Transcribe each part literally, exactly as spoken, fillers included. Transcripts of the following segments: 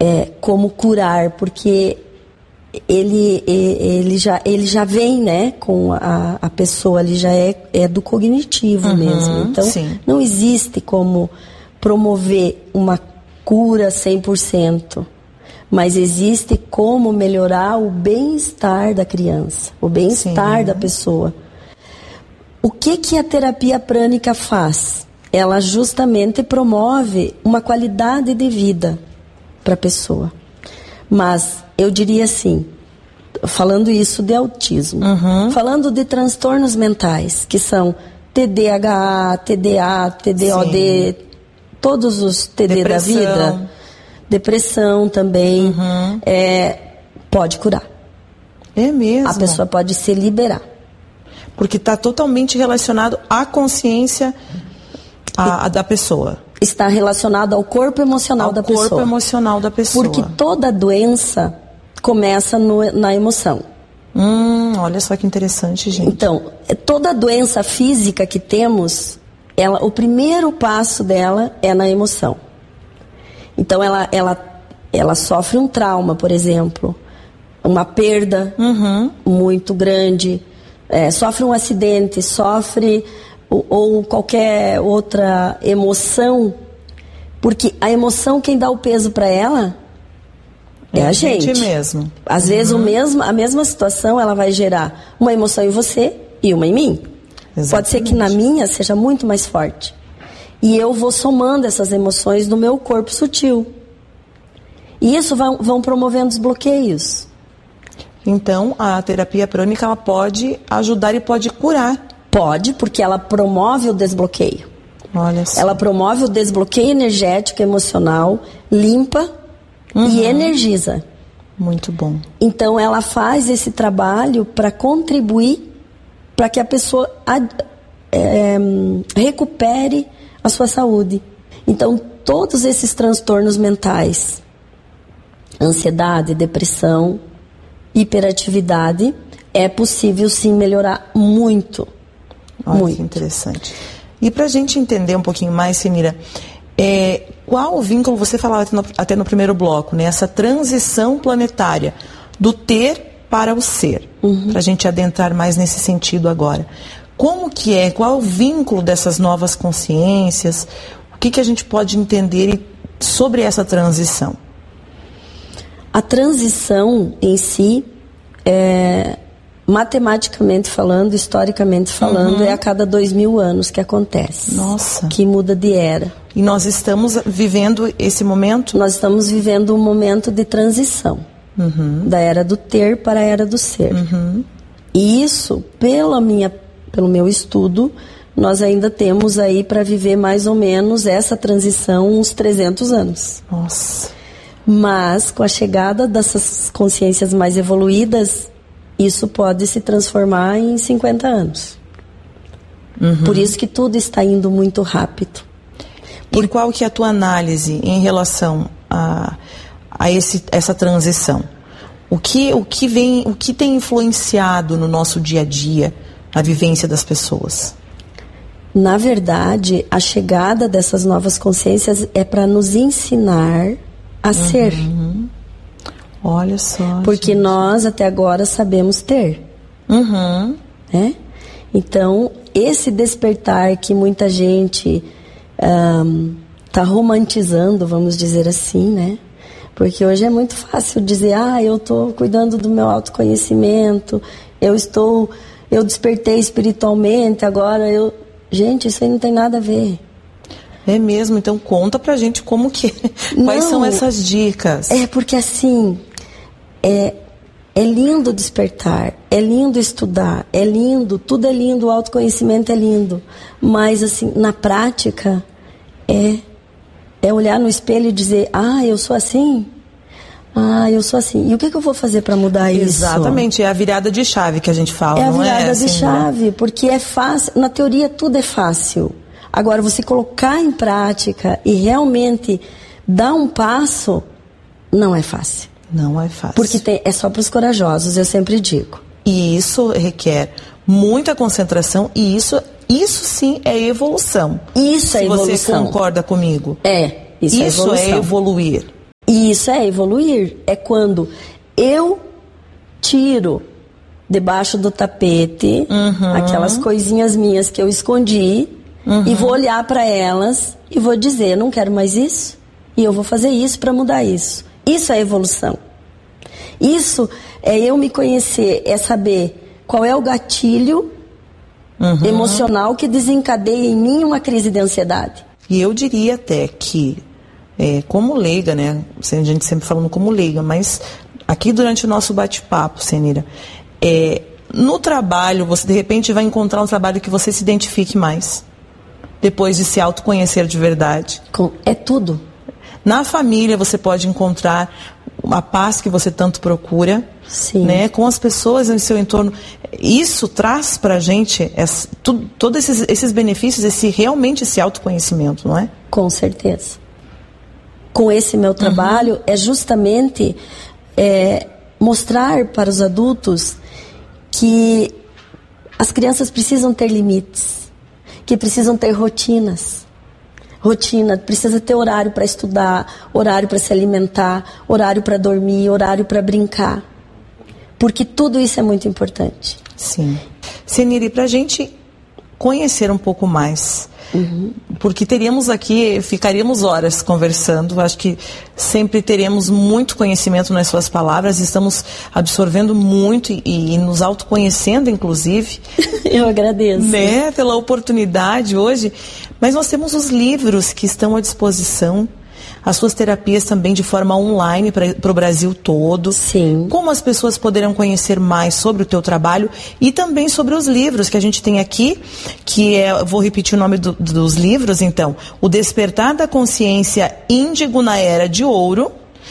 é, como curar, porque ele, ele, já, ele já vem, né, com a, a pessoa ali, já é, é do cognitivo uhum, mesmo. Então, sim. não existe como promover uma cura cem por cento, mas existe como melhorar o bem-estar da criança, o bem-estar sim. da pessoa. O que, que a terapia prânica faz? Ela justamente promove uma qualidade de vida para a pessoa. Mas eu diria assim, falando isso de autismo, uhum. falando de transtornos mentais, que são T D A H A, T D A, T D O D, sim. todos os T D depressão. Da vida, depressão também, uhum. é, pode curar. É mesmo? A pessoa pode se liberar. Porque está totalmente relacionado à consciência a, a da pessoa. Está relacionado ao corpo emocional ao da pessoa. Ao corpo emocional da pessoa. Porque toda doença começa no, na emoção. Hum, olha só que interessante, gente. Então, toda doença física que temos, ela, o primeiro passo dela é na emoção. Então, ela, ela, ela sofre um trauma, por exemplo, uma perda uhum. muito grande, é, sofre um acidente, sofre ou, ou qualquer outra emoção, porque a emoção, quem dá o peso para ela é, é a gente. gente mesmo. Às uhum. vezes o mesmo, a mesma situação ela vai gerar uma emoção em você e uma em mim. Exatamente. Pode ser que na minha seja muito mais forte. E eu vou somando essas emoções no meu corpo sutil. E isso vão, vão promovendo os bloqueios. Então, a terapia prânica, ela pode ajudar e pode curar. Pode, porque ela promove o desbloqueio. Olha só. Ela promove o desbloqueio energético, emocional, limpa uhum. e energiza. Muito bom. Então, ela faz esse trabalho para contribuir para que a pessoa é, recupere a sua saúde. Então, todos esses transtornos mentais, ansiedade, depressão, hiperatividade, é possível sim melhorar muito. Olha muito. Que interessante. E para a gente entender um pouquinho mais, Senira, é, qual o vínculo, você falava até no, até no primeiro bloco, né, essa transição planetária do ter para o ser, uhum. para a gente adentrar mais nesse sentido agora. Como que é, qual é o vínculo dessas novas consciências, o que, que a gente pode entender sobre essa transição? A transição em si, é, matematicamente falando, historicamente falando, uhum. é a cada dois mil anos que acontece. Nossa. Que muda de era. E nós estamos vivendo esse momento? Nós estamos vivendo um momento de transição. Uhum. Da era do ter para a era do ser. Uhum. E isso, pela minha, pelo meu estudo, nós ainda temos aí para viver mais ou menos essa transição uns trezentos anos. Nossa. Mas, com a chegada dessas consciências mais evoluídas, isso pode se transformar em cinquenta anos. Uhum. Por isso que tudo está indo muito rápido. Por... E qual que é a tua análise em relação a, a esse, essa transição? O que, o, que vem, o que tem influenciado no nosso dia a dia, a vivência das pessoas? Na verdade, a chegada dessas novas consciências é para nos ensinar a uhum. ser. Olha só. Porque gente. nós até agora sabemos ter. Uhum. Né? Então, esse despertar que muita gente está um, romantizando, vamos dizer assim, né? Porque hoje é muito fácil dizer, ah, eu estou cuidando do meu autoconhecimento, eu estou, eu despertei espiritualmente, agora eu... Gente, isso aí não tem nada a ver. É mesmo? Então conta pra gente como que... Quais não, são essas dicas? É porque assim, é, é lindo despertar, é lindo estudar, é lindo, tudo é lindo, o autoconhecimento é lindo. Mas assim, na prática, é, é olhar no espelho e dizer, ah, eu sou assim? Ah, eu sou assim. E o que, que eu vou fazer para mudar isso? Exatamente, é a virada de chave que a gente fala, é não é? É a virada assim, de chave, né? Porque é fácil, na teoria tudo é fácil. Agora, você colocar em prática e realmente dar um passo, não é fácil. Não é fácil. Porque tem, é só para os corajosos, eu sempre digo. E isso requer muita concentração e isso, isso sim é evolução. Isso é evolução. Se você concorda comigo. É, isso, isso é evolução. Isso é evoluir. E isso é evoluir. É quando eu tiro debaixo do tapete uhum. aquelas coisinhas minhas que eu escondi uhum. e vou olhar para elas e vou dizer, não quero mais isso e eu vou fazer isso para mudar isso. Isso é evolução. Isso é eu me conhecer, é saber qual é o gatilho uhum. emocional que desencadeia em mim uma crise de ansiedade. E eu diria até que, é, como leiga, né, a gente sempre falando como leiga, mas aqui durante o nosso bate-papo, Senira, é, no trabalho, você de repente vai encontrar um trabalho que você se identifique mais, depois de se autoconhecer de verdade. É tudo. Na família você pode encontrar a paz que você tanto procura, Sim. né, com as pessoas em seu entorno. Isso traz pra gente essa, tudo, todos esses, esses benefícios, esse, realmente esse autoconhecimento, não é? Com certeza. Com esse meu trabalho, uhum. é justamente é, mostrar para os adultos que as crianças precisam ter limites, que precisam ter rotinas. Rotina, precisa ter horário para estudar, horário para se alimentar, horário para dormir, horário para brincar. Porque tudo isso é muito importante. Sim. Senira, para a gente conhecer um pouco mais, uhum. porque teríamos aqui, ficaríamos horas conversando, acho que sempre teremos muito conhecimento nas suas palavras, estamos absorvendo muito e, e nos autoconhecendo, inclusive. Eu agradeço. Né, pela oportunidade hoje, mas nós temos os livros que estão à disposição, as suas terapias também de forma online para o Brasil todo. Sim. Como as pessoas poderão conhecer mais sobre o teu trabalho e também sobre os livros que a gente tem aqui, que é, vou repetir o nome do, dos livros, então, O Despertar da Consciência Índigo na Era de Ouro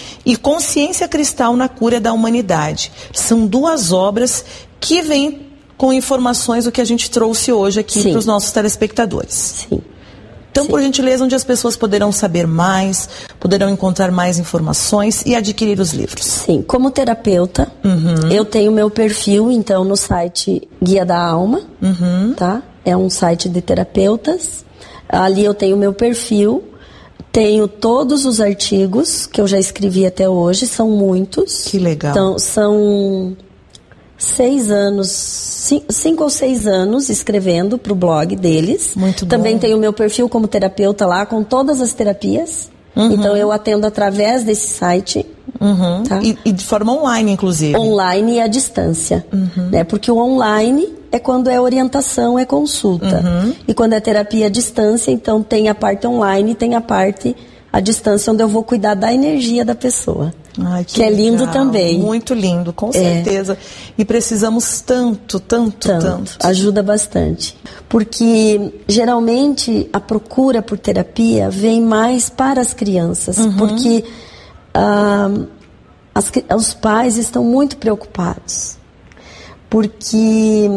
e Consciência Cristal na Cura da Humanidade. São duas obras que vêm com informações do que a gente trouxe hoje aqui para os nossos telespectadores. Sim. Então, Sim. por gentileza, onde as pessoas poderão saber mais, poderão encontrar mais informações e adquirir os livros? Sim, como terapeuta, uhum. eu tenho meu perfil, então, no site Guia da Alma, uhum. tá? É um site de terapeutas. Ali eu tenho meu perfil, tenho todos os artigos que eu já escrevi até hoje, são muitos. Que legal. Então, são seis anos, cinco, cinco ou seis anos escrevendo para o blog deles. Muito bom. Também tenho o meu perfil como terapeuta lá, com todas as terapias. Uhum. Então, eu atendo através desse site. Uhum. Tá? E, e de forma online, inclusive. Online e à distância. Uhum. Né? Porque o online é quando é orientação, é consulta. Uhum. E quando é terapia à distância, então tem a parte online e tem a parte à distância, onde eu vou cuidar da energia da pessoa. Ai, que que é lindo legal. Também. Muito lindo, com certeza. É. E precisamos tanto, tanto, tanto, tanto. Ajuda bastante. Porque, geralmente, a procura por terapia vem mais para as crianças. Uhum. Porque ah, as, os pais estão muito preocupados. Porque,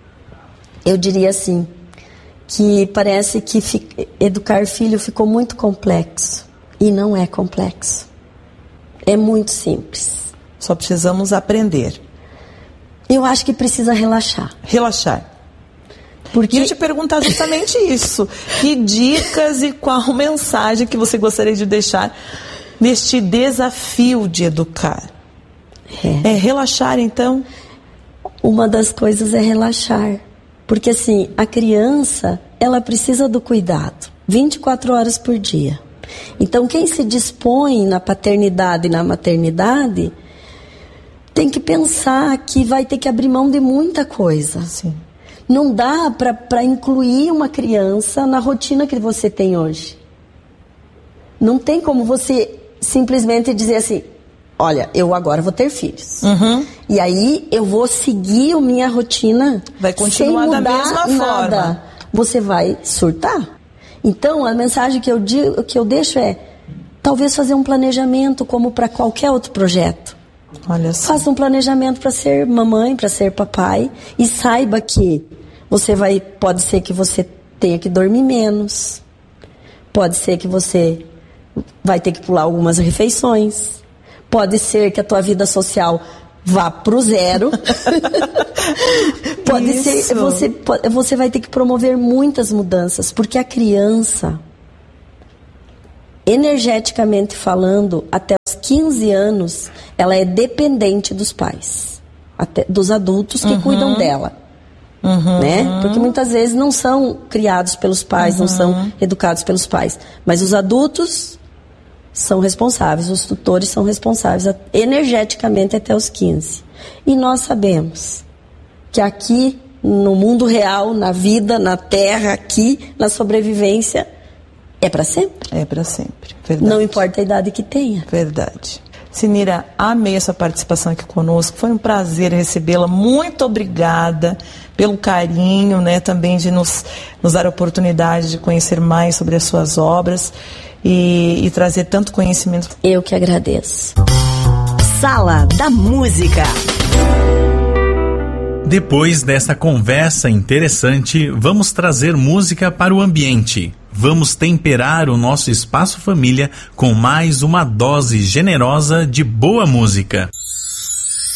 eu diria assim, que parece que fi, educar filho ficou muito complexo. E não é complexo. É muito simples. Só precisamos aprender. Eu acho que precisa relaxar. Relaxar. Porque... E eu te perguntar justamente isso. Que dicas e qual mensagem que você gostaria de deixar neste desafio de educar? É, é relaxar, então? Uma das coisas é relaxar. Porque, assim, a criança, ela precisa do cuidado. vinte e quatro horas por dia. Então, quem se dispõe na paternidade e na maternidade tem que pensar que vai ter que abrir mão de muita coisa. Sim. Não dá para incluir uma criança na rotina que você tem hoje. Não tem como você simplesmente dizer assim, olha, eu agora vou ter filhos. Uhum. E aí eu vou seguir a minha rotina vai continuar sem mudar da mesma nada. Forma. Você vai surtar. Então, a mensagem que eu, digo, que eu deixo é, talvez fazer um planejamento como para qualquer outro projeto. Olha só. Faça um planejamento para ser mamãe, para ser papai, e saiba que você vai, pode ser que você tenha que dormir menos, pode ser que você vai ter que pular algumas refeições, pode ser que a tua vida social vá pro zero. Pode Isso. ser, você, você vai ter que promover muitas mudanças, porque a criança, energeticamente falando, até os quinze anos, ela é dependente dos pais, até, dos adultos que uhum. cuidam dela. Uhum. Né? Porque muitas vezes não são criados pelos pais, uhum. não são educados pelos pais. Mas os adultos são responsáveis, os tutores são responsáveis energeticamente até os quinze. E nós sabemos que aqui, no mundo real, na vida, na terra, aqui, na sobrevivência, é para sempre. É para sempre, verdade. Não importa a idade que tenha. Verdade. Sinira, amei a sua participação aqui conosco, foi um prazer recebê-la, muito obrigada pelo carinho, né, também de nos, nos dar a oportunidade de conhecer mais sobre as suas obras e, e trazer tanto conhecimento. Eu que agradeço. Sala da Música. Depois dessa conversa interessante, vamos trazer música para o ambiente. Vamos temperar o nosso espaço família com mais uma dose generosa de boa música.